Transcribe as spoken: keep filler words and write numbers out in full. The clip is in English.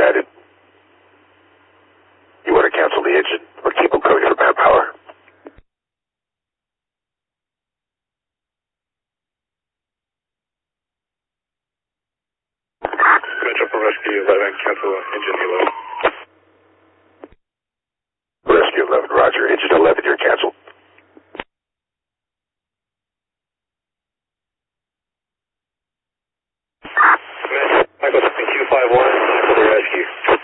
United. You want to cancel the engine or keep them coming for manpower? Metro for Rescue eleven, cancel engine eleven. Rescue eleven, roger. Engine eleven, you're canceled. Michael Q five one for the rescue.